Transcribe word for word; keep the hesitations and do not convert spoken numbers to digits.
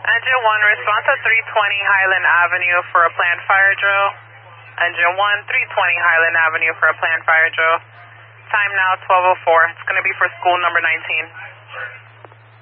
Engine one, response to three twenty Highland Avenue for a planned fire drill. Engine one, three twenty Highland Avenue for a planned fire drill. Time now twelve oh four. It's going to be for school number nineteen.